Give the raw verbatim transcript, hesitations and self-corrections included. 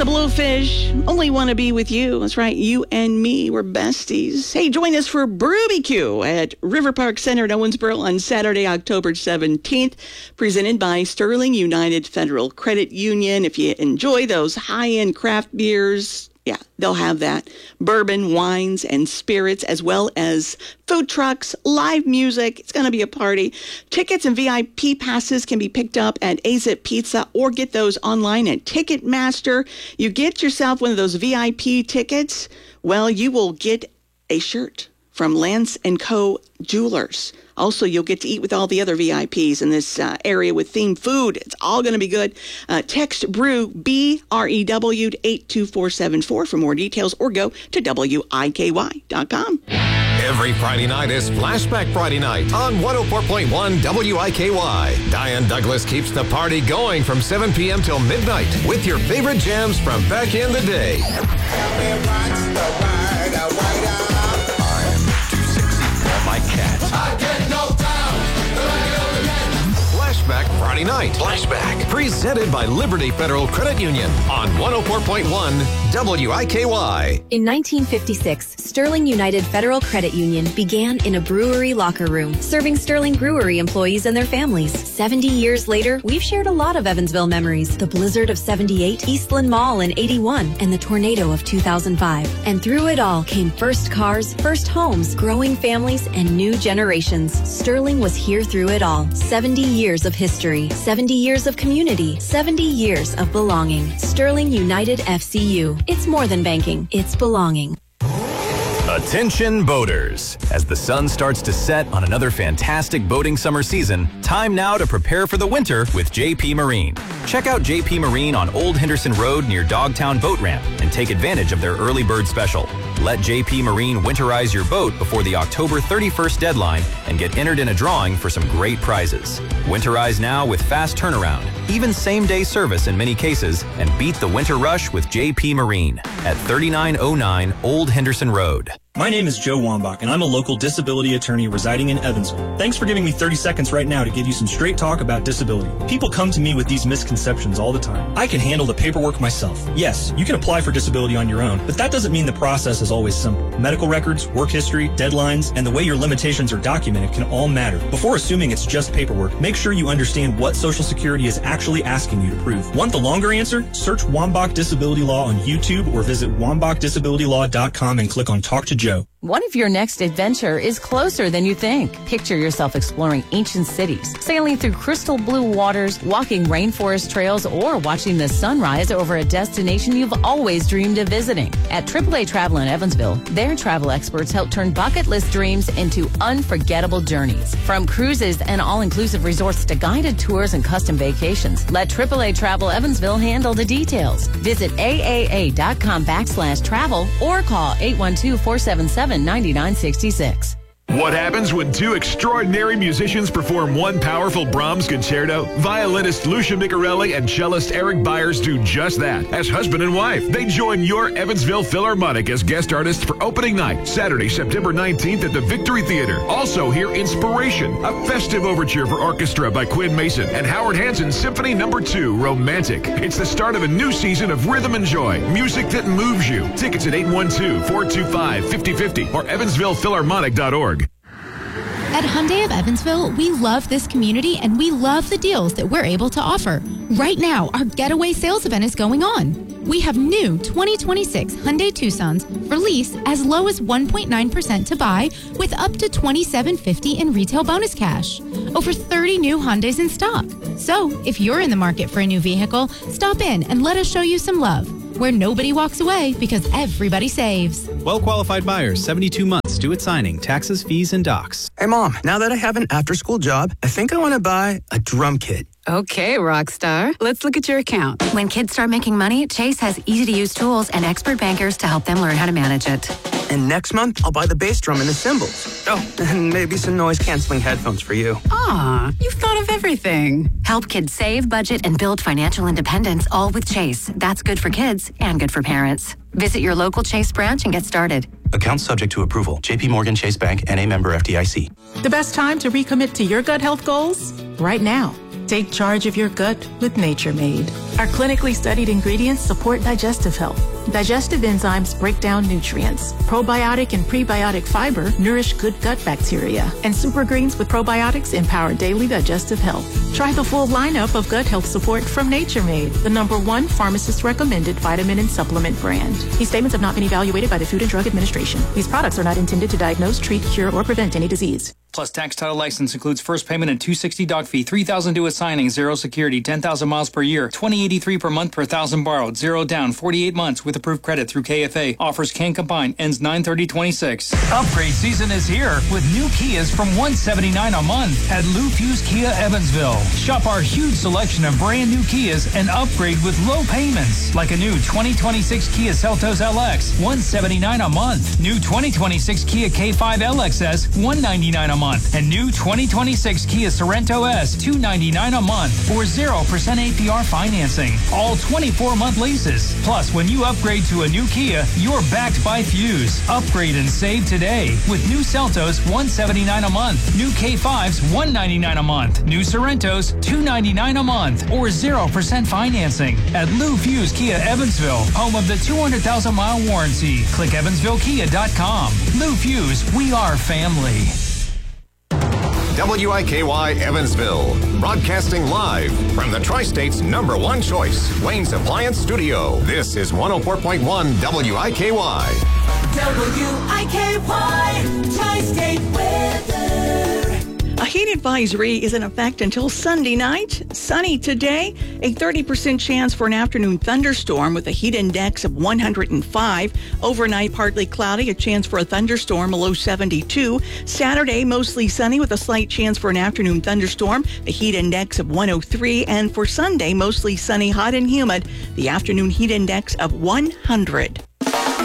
the Bluefish. Only want to be with you. That's right. You and me, we're besties. Hey, join us for Brewbecue at River Park Center in Owensboro on Saturday, October seventeenth, presented by Sterling United Federal Credit Union. If you enjoy those high-end craft beers, yeah, they'll have that. Bourbon, wines, and spirits, as well as food trucks, live music. It's going to be a party. Tickets and V I P passes can be picked up at A Z Pizza or get those online at Ticketmaster. You get yourself one of those V I P tickets, well, you will get a shirt from Lance and Co. Jewelers. Also, you'll get to eat with all the other V I Ps in this uh, area with themed food. It's all going to be good. Uh, text BREW, B R E W, to eight two four seven four for more details, or go to W I K Y dot com. Every Friday night is Flashback Friday Night on one oh four point one W I K Y. Diane Douglas keeps the party going from seven p.m. till midnight with your favorite jams from back in the day. My cat. I get no down. Flashback Friday Night. Flashback. Presented by Liberty Federal Credit Union on one oh four point one W I K Y. In nineteen fifty-six, Sterling United Federal Credit Union began in a brewery locker room, serving Sterling Brewery employees and their families. seventy years later, we've shared a lot of Evansville memories. The blizzard of seventy-eight, Eastland Mall in eighty-one, and the tornado of two thousand five. And through it all came first cars, first homes, growing families, and new generations. Sterling was here through it all. seventy years of history, seventy years of community, seventy years of belonging. Sterling United F C U. It's more than banking, it's belonging. Attention boaters. As the sun starts to set on another fantastic boating summer season, time now to prepare for the winter with J P Marine. Check out J P Marine on Old Henderson Road near Dogtown Boat Ramp and take advantage of their early bird special. Let J P Marine winterize your boat before the October thirty-first deadline and get entered in a drawing for some great prizes. Winterize now with fast turnaround, even same-day service in many cases, and beat the winter rush with J P Marine at thirty-nine oh nine Old Henderson Road. My name is Joe Wambach, and I'm a local disability attorney residing in Evansville. Thanks for giving me thirty seconds right now to give you some straight talk about disability. People come to me with these misconceptions all the time. I can handle the paperwork myself. Yes, you can apply for disability on your own, but that doesn't mean the process is always simple. Medical records, work history, deadlines, and the way your limitations are documented can all matter. Before assuming it's just paperwork, make sure you understand what Social Security is actually asking you to prove. Want the longer answer? Search Wambach Disability Law on YouTube or visit wambach disability law dot com and click on Talk to Joe. What if your next adventure is closer than you think? Picture yourself exploring ancient cities, sailing through crystal blue waters, walking rainforest trails, or watching the sunrise over a destination you've always dreamed of visiting. At triple A Travel in Evansville, their travel experts help turn bucket list dreams into unforgettable journeys. From cruises and all-inclusive resorts to guided tours and custom vacations, let triple A Travel Evansville handle the details. Visit A A A dot com backslash travel or call eight one two, four seven seven, nine nine six six. What happens when two extraordinary musicians perform one powerful Brahms concerto? Violinist Lucia Micarelli and cellist Eric Byers do just that. As husband and wife, they join your Evansville Philharmonic as guest artists for opening night, Saturday, September nineteenth at the Victory Theater. Also hear Inspiration, a festive overture for orchestra by Quinn Mason, and Howard Hansen's Symphony Number two, Romantic. It's the start of a new season of rhythm and joy, music that moves you. Tickets at eight one two, four two five, five oh five oh or evansville philharmonic dot org. At Hyundai of Evansville, we love this community and we love the deals that we're able to offer. Right now, our Getaway sales event is going on. We have new twenty twenty-six Hyundai Tucsons for lease as low as one point nine percent to buy with up to twenty-seven fifty in retail bonus cash. Over thirty new Hyundais in stock. So, if you're in the market for a new vehicle, stop in and let us show you some love, where nobody walks away because everybody saves. Well-qualified buyers, seventy-two months, due at signing, taxes, fees, and docs. Hey, Mom, now that I have an after-school job, I think I want to buy a drum kit. Okay, Rockstar. Let's look at your account. When kids start making money, Chase has easy-to-use tools and expert bankers to help them learn how to manage it. And next month, I'll buy the bass drum and the cymbals. Oh, and maybe some noise-canceling headphones for you. Aw, you've thought of everything. Help kids save, budget, and build financial independence, all with Chase. That's good for kids and good for parents. Visit your local Chase branch and get started. Account subject to approval. J P Morgan Chase Bank, N A member F D I C. The best time to recommit to your gut health goals? Right now. Take charge of your gut with Nature Made. Our clinically studied ingredients support digestive health. Digestive enzymes break down nutrients. Probiotic and prebiotic fiber nourish good gut bacteria. And super greens with probiotics empower daily digestive health. Try the full lineup of gut health support from Nature Made, the number one pharmacist-recommended vitamin and supplement brand. These statements have not been evaluated by the Food and Drug Administration. These products are not intended to diagnose, treat, cure, or prevent any disease. Plus tax title license includes first payment and two hundred sixty doc fee, three thousand due at signing, zero security, ten thousand miles per year, twenty eighty-three per month per thousand borrowed, zero down, forty-eight months with approved credit through K F A. Offers can combine, ends nine thirty twenty-six. Upgrade season is here with new Kias from one hundred seventy-nine dollars a month at Lou Fuse Kia Evansville. Shop our huge selection of brand new Kias and upgrade with low payments, like a new twenty twenty-six Kia Seltos L X, one hundred seventy-nine dollars a month. New twenty twenty-six Kia K five L X S, one hundred ninety-nine dollars a month, and new twenty twenty-six Kia Sorento S, two hundred ninety-nine dollars a month, or zero percent A P R financing. All twenty-four month leases. Plus, when you upgrade to a new Kia, you're backed by Fuse. Upgrade and save today with new Seltos, one hundred seventy-nine dollars a month, new K fives, one hundred ninety-nine dollars a month, new Sorrentos, two hundred ninety-nine dollars a month, or zero percent financing at Lou Fuse Kia Evansville, home of the two hundred thousand mile warranty. Click evansville kia dot com. Lou Fuse, we are family. W I K Y Evansville, broadcasting live from the Tri-State's number one choice, Wayne's Appliance Studio. This is one oh four point one W I K Y. W I K Y, Tri-State weather. A heat advisory is in effect until Sunday night. Sunny today, a thirty percent chance for an afternoon thunderstorm with a heat index of one hundred five. Overnight, partly cloudy, a chance for a thunderstorm, a low seventy-two. Saturday, mostly sunny with a slight chance for an afternoon thunderstorm, the heat index of one oh three. And for Sunday, mostly sunny, hot and humid, the afternoon heat index of one hundred.